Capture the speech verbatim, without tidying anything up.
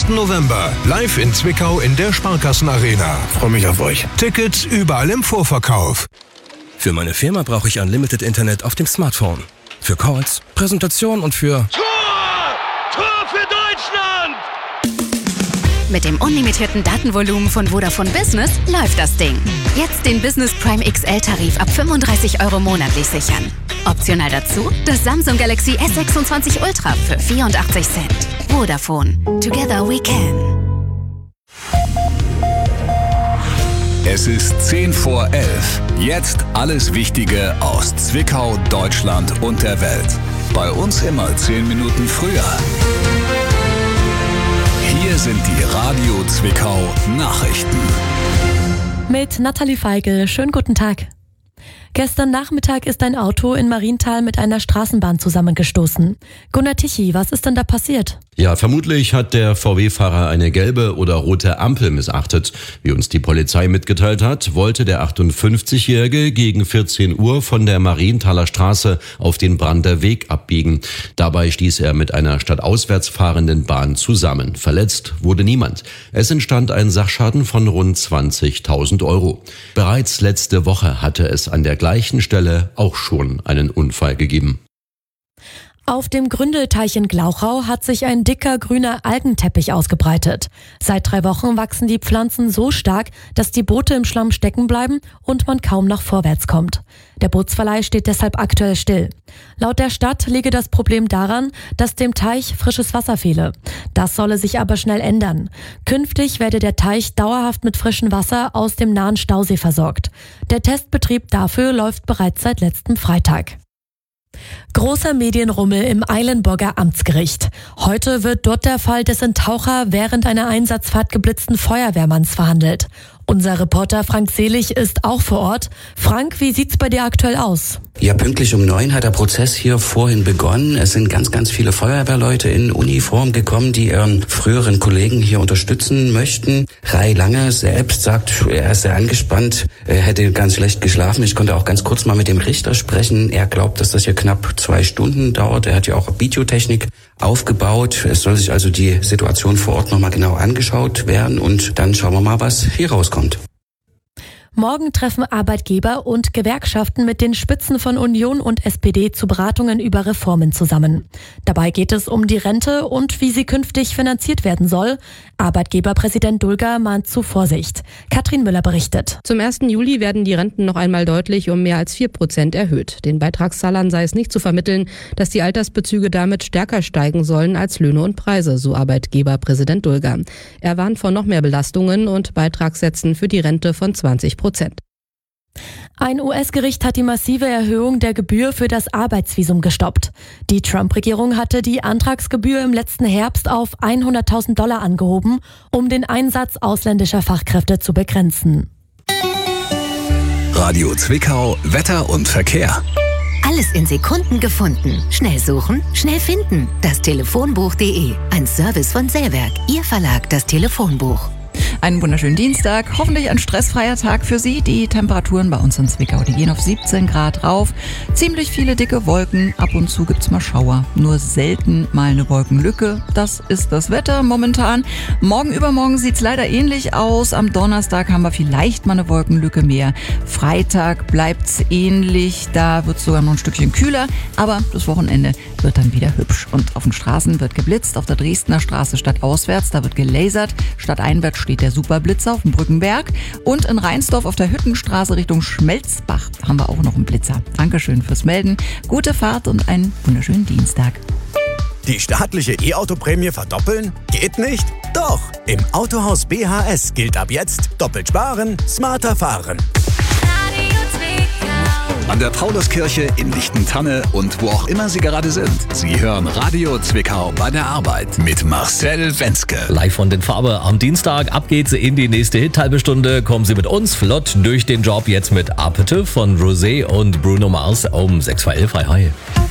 ersten November live in Zwickau in der Sparkassen Arena. Freue mich auf euch. Tickets überall im Vorverkauf. Für meine Firma brauche ich Unlimited Internet auf dem Smartphone. Für Calls, Präsentation und für... Tor! Tor für Deutschland! Mit dem unlimitierten Datenvolumen von Vodafone Business läuft das Ding. Jetzt den Business Prime X L-Tarif ab fünfunddreißig Euro monatlich sichern. Optional dazu das Samsung Galaxy S sechsundzwanzig Ultra für vierundachtzig Cent. Vodafone. Together we can. Es ist zehn vor elf. Jetzt alles Wichtige aus Zwickau, Deutschland und der Welt. Bei uns immer zehn Minuten früher. Hier sind die Radio Zwickau Nachrichten. Mit Nathalie Feigl. Schönen guten Tag. Gestern Nachmittag ist ein Auto in Marienthal mit einer Straßenbahn zusammengestoßen. Gunnar Tichy, was ist denn da passiert? Ja, vermutlich hat der V W-Fahrer eine gelbe oder rote Ampel missachtet. Wie uns die Polizei mitgeteilt hat, wollte der achtundfünfzigjährige gegen vierzehn Uhr von der Marienthaler Straße auf den Brander Weg abbiegen. Dabei stieß er mit einer stadtauswärts fahrenden Bahn zusammen. Verletzt wurde niemand. Es entstand ein Sachschaden von rund zwanzigtausend Euro. Bereits letzte Woche hatte es an der gleichen Stelle auch schon einen Unfall gegeben. Auf dem Gründelteich in Glauchau hat sich ein dicker grüner Algenteppich ausgebreitet. Seit drei Wochen wachsen die Pflanzen so stark, dass die Boote im Schlamm stecken bleiben und man kaum noch vorwärts kommt. Der Bootsverleih steht deshalb aktuell still. Laut der Stadt liege das Problem daran, dass dem Teich frisches Wasser fehle. Das solle sich aber schnell ändern. Künftig werde der Teich dauerhaft mit frischem Wasser aus dem nahen Stausee versorgt. Der Testbetrieb dafür läuft bereits seit letztem Freitag. Großer Medienrummel im Eilenburger Amtsgericht. Heute wird dort der Fall des in Taucher während einer Einsatzfahrt geblitzten Feuerwehrmanns verhandelt. Unser Reporter Frank Selig ist auch vor Ort. Frank, wie sieht's bei dir aktuell aus? Ja, pünktlich um neun hat der Prozess hier vorhin begonnen. Es sind ganz, ganz viele Feuerwehrleute in Uniform gekommen, die ihren früheren Kollegen hier unterstützen möchten. Rai Lange selbst sagt, er ist sehr angespannt, er hätte ganz schlecht geschlafen. Ich konnte auch ganz kurz mal mit dem Richter sprechen. Er glaubt, dass das hier knapp zwei Stunden dauert. Er hat ja auch Videotechnik aufgebaut. Es soll sich also die Situation vor Ort nochmal genau angeschaut werden und dann schauen wir mal, was hier rauskommt. Morgen treffen Arbeitgeber und Gewerkschaften mit den Spitzen von Union und S P D zu Beratungen über Reformen zusammen. Dabei geht es um die Rente und wie sie künftig finanziert werden soll. Arbeitgeberpräsident Dulger mahnt zu Vorsicht. Katrin Müller berichtet. Zum ersten Juli werden die Renten noch einmal deutlich um mehr als vier Prozent erhöht. Den Beitragszahlern sei es nicht zu vermitteln, dass die Altersbezüge damit stärker steigen sollen als Löhne und Preise, so Arbeitgeberpräsident Dulger. Er warnt vor noch mehr Belastungen und Beitragssätzen für die Rente von zwanzig Prozent. Ein U S-Gericht hat die massive Erhöhung der Gebühr für das Arbeitsvisum gestoppt. Die Trump-Regierung hatte die Antragsgebühr im letzten Herbst auf hunderttausend Dollar angehoben, um den Einsatz ausländischer Fachkräfte zu begrenzen. Radio Zwickau, Wetter und Verkehr. Alles in Sekunden gefunden. Schnell suchen, schnell finden. Das Telefonbuch punkt de. Ein Service von Sellwerk. Ihr Verlag, das Telefonbuch. Einen wunderschönen Dienstag, hoffentlich ein stressfreier Tag für Sie. Die Temperaturen bei uns in Zwickau, die gehen auf siebzehn Grad rauf. Ziemlich viele dicke Wolken, ab und zu gibt's mal Schauer. Nur selten mal eine Wolkenlücke. Das ist das Wetter momentan. Morgen übermorgen sieht's leider ähnlich aus. Am Donnerstag haben wir vielleicht mal eine Wolkenlücke mehr. Freitag bleibt's ähnlich, da wird's sogar noch ein Stückchen kühler. Aber das Wochenende wird dann wieder hübsch. Und auf den Straßen wird geblitzt, auf der Dresdner Straße stadtauswärts, da wird gelasert. Stadteinwärts steht der Superblitzer auf dem Brückenberg. Und in Rheinsdorf auf der Hüttenstraße Richtung Schmelzbach haben wir auch noch einen Blitzer. Dankeschön fürs Melden. Gute Fahrt und einen wunderschönen Dienstag. Die staatliche E-Auto-Prämie verdoppeln? Geht nicht? Doch! Im Autohaus B H S gilt ab jetzt doppelt sparen, smarter fahren. An der Pauluskirche, in Lichtentanne und wo auch immer Sie gerade sind. Sie hören Radio Zwickau bei der Arbeit mit Marcel Wenzke. Live von den Farbe am Dienstag. Ab geht's in die nächste Hit-halbe Stunde. Kommen Sie mit uns flott durch den Job jetzt mit Apete von Rosé und Bruno Mars um sechs vor elf. Hi, hi.